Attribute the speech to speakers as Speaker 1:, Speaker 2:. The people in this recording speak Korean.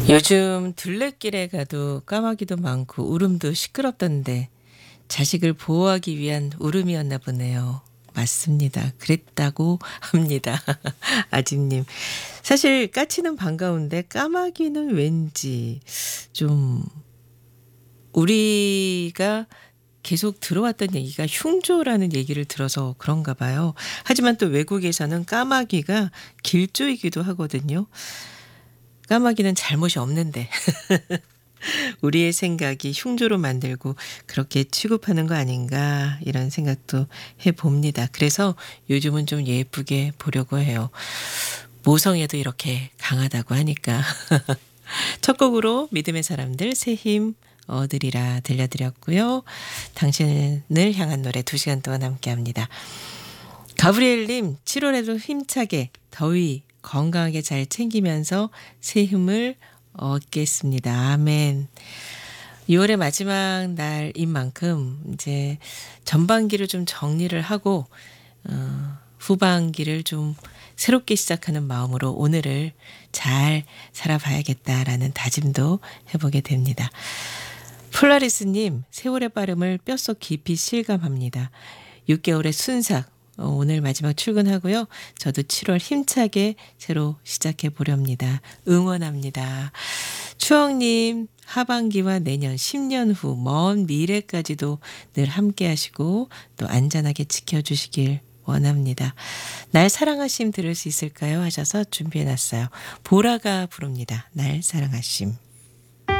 Speaker 1: 요즘 둘레길에 가도 까마귀도 많고 울음도 시끄럽던데 자식을 보호하기 위한 울음이었나 보네요. 맞습니다. 그랬다고 합니다. 아진님. 사실 까치는 반가운데 까마귀는 왠지 좀 우리가 계속 들어왔던 얘기가 흉조라는 얘기를 들어서 그런가 봐요. 하지만 또 외국에서는 까마귀가 길조이기도 하거든요. 까마귀는 잘못이 없는데 우리의 생각이 흉조로 만들고 그렇게 취급하는 거 아닌가 이런 생각도 해봅니다. 그래서 요즘은 좀 예쁘게 보려고 해요. 모성애도 이렇게 강하다고 하니까. 첫 곡으로 믿음의 사람들 새 힘 얻으리라 들려드렸고요. 당신을 향한 노래 2시간 동안 함께합니다. 가브리엘님 7월에도 힘차게 더위 건강하게 잘 챙기면서 새 힘을 얻겠습니다. 아멘. 6월의 마지막 날인 만큼 이제 전반기를 좀 정리를 하고 후반기를 좀 새롭게 시작하는 마음으로 오늘을 잘 살아봐야겠다라는 다짐도 해보게 됩니다. 폴라리스님 세월의 빠름을 뼛속 깊이 실감합니다. 6개월의 순삭 오늘 마지막 출근하고요. 저도 7월 힘차게 새로 시작해 보렵니다. 응원합니다. 추억님 하반기와 내년 10년 후 먼 미래까지도 늘 함께 하시고 또 안전하게 지켜주시길 원합니다. 날 사랑하심 들을 수 있을까요? 하셔서 준비해놨어요. 보라가 부릅니다. 날 사랑하심.